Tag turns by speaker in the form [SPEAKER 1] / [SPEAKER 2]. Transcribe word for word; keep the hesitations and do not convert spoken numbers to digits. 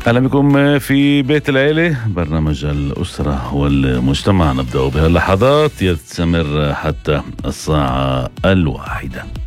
[SPEAKER 1] أهلا بكم في بيت العيلة، برنامج الأسرة والمجتمع. نبدأ بهاللحظات يستمر حتى الساعة الواحدة.